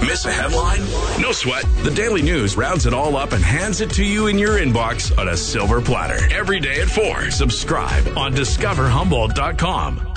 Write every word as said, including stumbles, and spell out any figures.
Miss a headline? No sweat. The Daily News rounds it all up and hands it to you in your inbox on a silver platter. Every day at four. Subscribe on discover humboldt dot com.